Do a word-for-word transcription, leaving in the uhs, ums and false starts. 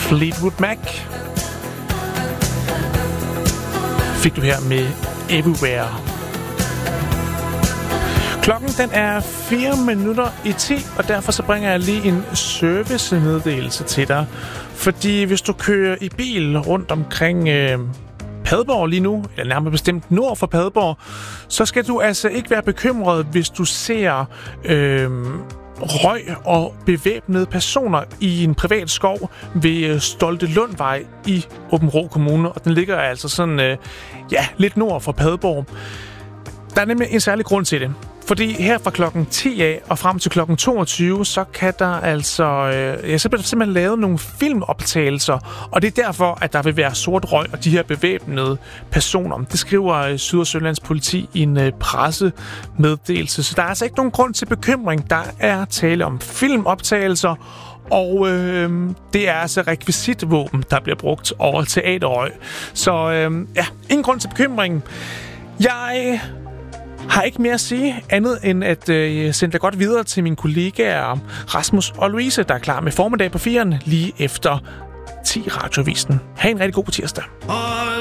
Fleetwood Mac fik du her med Everywhere. Klokken den er fire minutter i ti, og derfor så bringer jeg lige en servicemeddelelse til dig. Fordi hvis du kører i bil rundt omkring øh, Padborg lige nu, eller nærmere bestemt nord for Padborg, så skal du altså ikke være bekymret, hvis du ser øh, røg og bevæbnede personer i en privat skov ved Stolte Lundvej i Aabenraa Kommune, og den ligger altså sådan øh, ja, lidt nord for Padborg. Der er nemlig en særlig grund til det. Fordi her fra klokken ti af og frem til klokken toogtyve, så kan der altså øh, ja, så bliver der simpelthen lavet nogle filmoptagelser, og det er derfor, at der vil være sort røg og de her bevæbnede personer. Det skriver Syd- og Sønderjyllands politi i en øh, pressemeddelelse. Så der er altså ikke nogen grund til bekymring. Der er tale om filmoptagelser, og øh, det er altså rekvisitvåben, der bliver brugt over teaterrøg. Så øh, ja, ingen grund til bekymring. Jeg har ikke mere at sige andet end at øh, sende dig godt videre til mine kollegaer Rasmus og Louise, der er klar med formiddag på firen lige efter ti radioavisen. Ha' en rigtig god tirsdag.